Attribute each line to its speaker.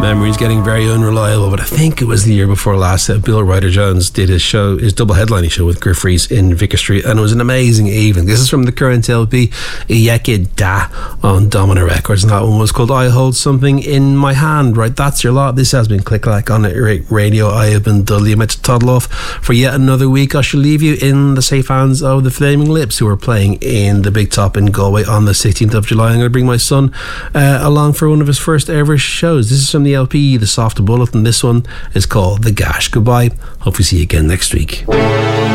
Speaker 1: Memory's getting very unreliable, but I think it was the year before last that Bill Ryder-Jones did his double headlining show with Griff Rhys in Vicar Street, and it was an amazing evening. This is from the current LP, Iyeke Da, on Domino Records, and that one was called I Hold Something in My Hand. Right, that's your lot. This has been Click Clack on Radio. I have been Dudley. I'm meant to toddle off for yet another week. I shall leave you in the safe hands of the Flaming Lips, who are playing in the Big Top in Galway on the 16th of July. I'm going to bring my son along for one of his first ever shows. This is from the LP, The Soft Bullet, and this one is called The Gash. Goodbye. Hope we see you again next week.